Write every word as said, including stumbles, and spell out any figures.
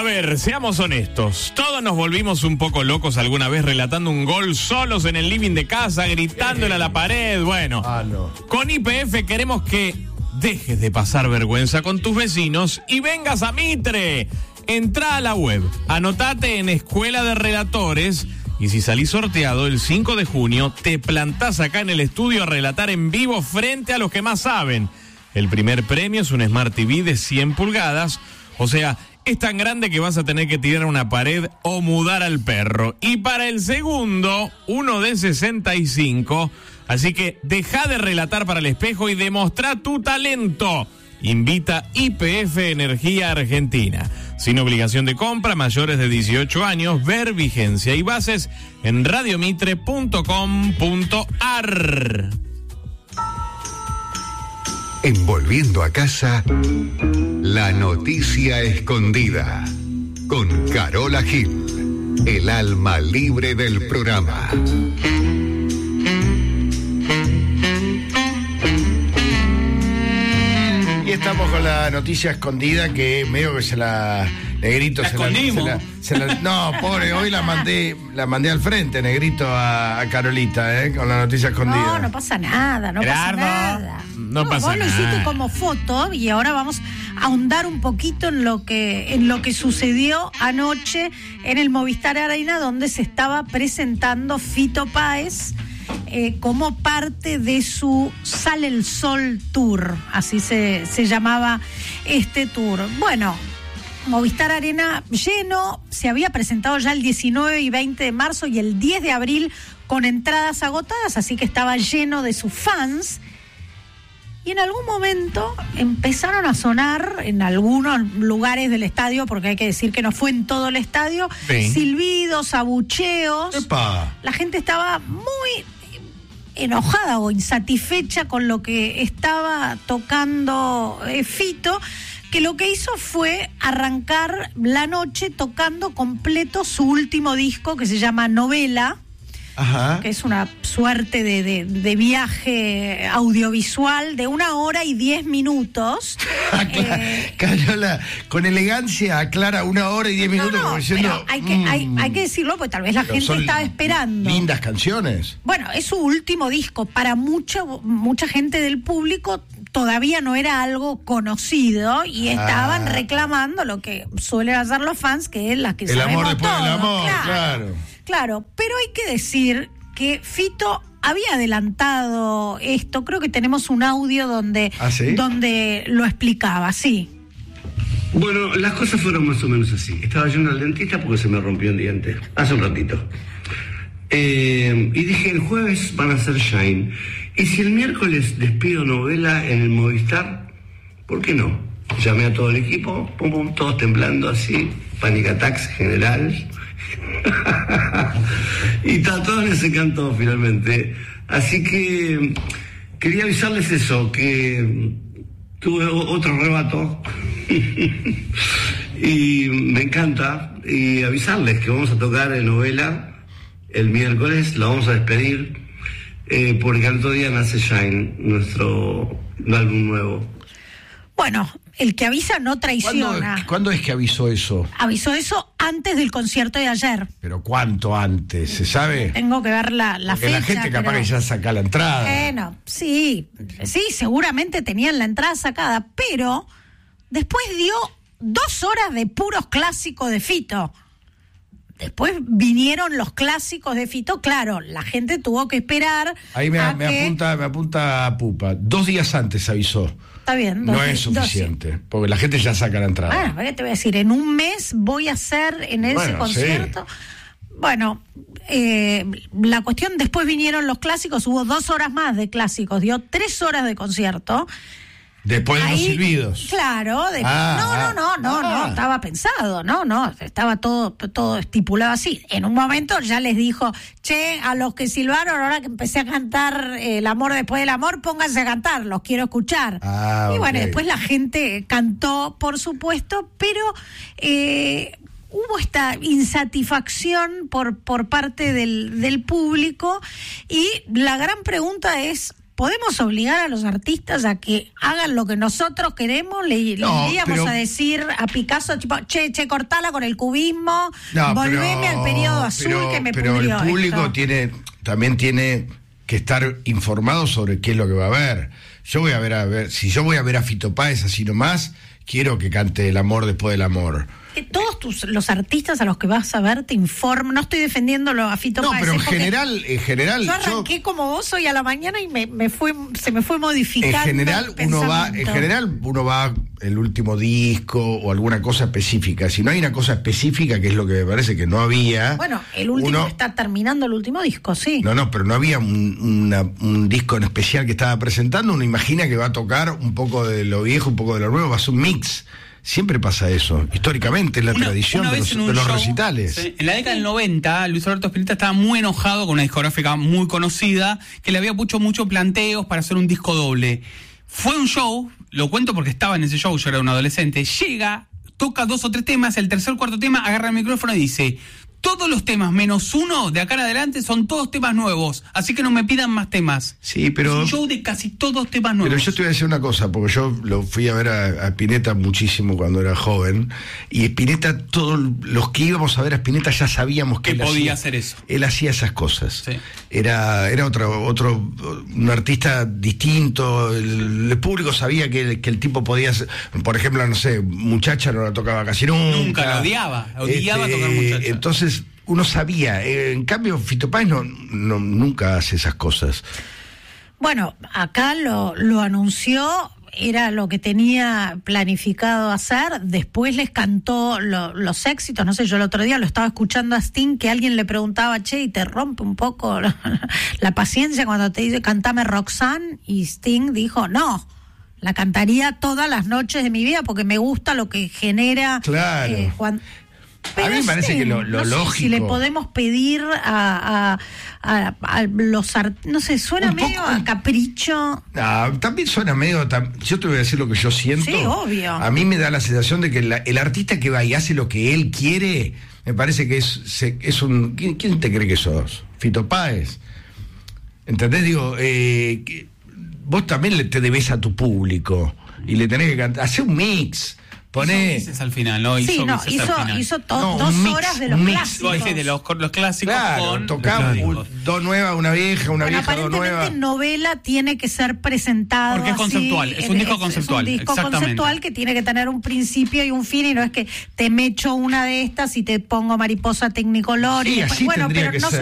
ver, seamos honestos. Todos nos volvimos un poco locos alguna vez relatando un gol solos en el living de casa, gritándole a la pared. Bueno, Ah, no. con Y P F queremos que dejes de pasar vergüenza con tus vecinos y vengas a Mitre. Entrá a la web, anotate en Escuela de Relatores y si salís sorteado el cinco de junio, te plantás acá en el estudio a relatar en vivo frente a los que más saben. El primer premio es un Smart T V de cien pulgadas, o sea, es tan grande que vas a tener que tirar una pared o mudar al perro. Y para el segundo, uno de sesenta y cinco. Así que deja de relatar para el espejo y demostrá tu talento. Invita Y P F Energía Argentina. Sin obligación de compra, mayores de dieciocho años, ver vigencia y bases en radiomitre punto com punto ar. En Volviendo a Casa, la noticia escondida. Con Carola Gil, el alma libre del programa. Y estamos con la noticia escondida que medio que se la... Negrito La se la, se la, se la- No, pobre, hoy la mandé la mandé al frente, Negrito, a, a Carolita, ¿eh? Con la noticia escondida. No, no pasa nada, no Gerardo, pasa nada. no pasa vos lo hiciste nada. como foto y ahora vamos a ahondar un poquito en lo que en lo que sucedió anoche en el Movistar Arena, donde se estaba presentando Fito Páez eh, como parte de su Sale el Sol Tour, así se, se llamaba este tour. Bueno, Movistar Arena lleno, se había presentado ya el diecinueve y veinte de marzo y el diez de abril con entradas agotadas, así que estaba lleno de sus fans. Y en algún momento empezaron a sonar en algunos lugares del estadio, porque hay que decir que no fue en todo el estadio, Sí. silbidos, abucheos. ¡Epa! La gente estaba muy enojada o insatisfecha con lo que estaba tocando eh, Fito, que lo que hizo fue arrancar la noche tocando completo su último disco, que se llama Novela, Ajá. que es una suerte de, de, de viaje audiovisual de una hora y diez minutos. Acla- Eh, Carola, con elegancia aclara una hora y diez no, minutos no, como diciendo, pero hay que, mm, hay, hay que decirlo, porque tal vez la pero gente son estaba esperando. Lindas canciones. Bueno, es su último disco. Para mucha, mucha gente del público todavía no era algo conocido y estaban Ah. reclamando lo que suelen hacer los fans, que es la que El sabemos amor después del todo. amor, claro. Claro, pero hay que decir que Fito había adelantado esto. Creo que tenemos un audio donde, ¿Ah, sí? donde lo explicaba, sí. Bueno, las cosas fueron más o menos así. Estaba yendo al dentista porque se me rompió un diente, hace un ratito. Eh, y dije, el jueves van a hacer Shine. Y si el miércoles despido Novela en el Movistar, ¿por qué no? Llamé a todo el equipo, pum, pum, todos temblando así, panic attacks general. Y a todos les encantó finalmente. Así que quería avisarles eso, que tuve o- otro rebato y me encanta, y avisarles que vamos a tocar en Novela el miércoles, lo vamos a despedir eh, porque al otro día nace Shine, nuestro álbum nuevo. Bueno, el que avisa no ¿Cuándo, traiciona. ¿Cuándo es que avisó eso? Avisó eso antes del concierto de ayer. ¿Pero cuánto antes? ¿Se sabe? Tengo que ver la, la Porque fecha. la gente capaz pero- que ya saca la entrada. Bueno, sí, sí, seguramente tenían la entrada sacada, pero después dio dos horas de puros clásicos de Fito. Después vinieron los clásicos de Fito, claro, la gente tuvo que esperar. Ahí me, a me que- apunta, me apunta a Pupa. Dos días antes avisó. Está bien. No dos- es dos- suficiente, porque la gente ya saca la entrada. Bueno, ¿qué te voy a decir? En un mes voy a hacer en ese Bueno, concierto. Bueno, eh, la cuestión, después vinieron los clásicos, hubo dos horas más de clásicos, dio tres horas de concierto. Después de los Ahí, silbidos. Claro, de- Ah, no, ah, no, no, no, ah. no, estaba pensado, no, no, estaba todo, todo estipulado así. En un momento ya les dijo, che, a los que silbaron, ahora que empecé a cantar eh, El amor después del amor, pónganse a cantar, los quiero escuchar. Ah, y bueno, ok. después la gente cantó, por supuesto, pero eh, hubo esta insatisfacción por, por parte del, del público y la gran pregunta es, ¿podemos obligar a los artistas a que hagan lo que nosotros queremos? Le, No, le íbamos pero- a decir a Picasso, tipo, che, che, cortala con el cubismo, No, volveme pero- al periodo azul pero- que me Pero pudrió el público esto. tiene, también tiene que estar informado sobre qué es lo que va a ver. Yo voy a ver, a ver, si yo voy a ver a Fito Páez así nomás, quiero que cante El amor después del amor. Que todos tus, los artistas a los que vas a ver te informan. No estoy defendiéndolo a Fito No, Páez, pero en es porque general, en general, yo arranqué como vos hoy a la mañana y me, me fue, se me fue en modificando. general el uno va, en pensamiento. general uno va el último disco o alguna cosa específica. Si no hay una cosa específica, que es lo que me parece que no había. Bueno, el último uno- está terminando el último disco, sí. No, no, pero no había un, una- un disco en especial que estaba presentando. Uno imagina que va a tocar un poco de lo viejo, un poco de lo nuevo, va a ser un mix. Siempre pasa eso, históricamente, es la Una- tradición una de vez los, en un de los show, recitales. sí, en la década del noventa, Luis Alberto Spinetta estaba muy enojado con una discográfica muy conocida que le había hecho muchos planteos para hacer un disco doble. Fue un show, lo cuento porque estaba en ese show, yo era un adolescente, llega, toca dos o tres temas, el tercer cuarto tema agarra el micrófono y dice: todos los temas menos uno de acá en adelante son todos temas nuevos, así que no me pidan más temas. Sí, pero... Es un show de casi todos temas nuevos. Pero yo te voy a decir una cosa, porque yo lo fui a ver a, a Spinetta muchísimo cuando era joven, y Spinetta, todos los que íbamos a ver a Spinetta ya sabíamos que, Que él podía hacía, hacer eso. Él hacía esas cosas. Sí. Era, era otro, otro, un artista distinto, el, el público sabía que, que el tipo podía hacer, por ejemplo, no sé, Muchacha no la tocaba casi nunca. Nunca, la odiaba, odiaba tocar Muchacha. Entonces, uno sabía, eh, en cambio Fito Páez no, no, nunca hace esas cosas. Bueno, acá lo, lo anunció, era lo que tenía planificado hacer, después les cantó lo- los éxitos, no sé, yo el otro día lo estaba escuchando a Sting, que alguien le preguntaba, che, y te rompe un poco la, la paciencia cuando te dice, cantame Roxanne, y Sting dijo, no, la cantaría todas las noches de mi vida porque me gusta lo que genera Claro. eh, Juan. A mí me parece Sting, que lo- lo no sé si lógico- le podemos pedir a, a, a- a los art- no sé, suena Un medio poco- a capricho. Ah, también suena medio... tam- Yo te voy a decir lo que yo siento. Sí, obvio. A mí me da la sensación de que la- el artista que va y hace lo que él quiere, me parece que es, se- es un... ¿quién, quién te cree que sos? Fito Páez. ¿Entendés? Digo, eh, que vos también le te debes a tu público y le tenés que cantar. Hacer un mix. Poné... Hizo bises al final, ¿no? Hizo Sí, no, bises al hizo, final. hizo to- No, dos un mix, horas de los un mix. clásicos. Vos decís de los, los clásicos Claro, con tocamos los un- clásicos. dos nuevas, una vieja, una Bueno, vieja, dos nuevas. aparentemente novela tiene que ser presentado Porque es así, conceptual, es un disco conceptual, Es un disco exactamente. conceptual que tiene que tener un principio y un fin, y no es que te mecho una de estas y te pongo Mariposa Technicolor. Sí, y después- así bueno, tendría pero que no ser.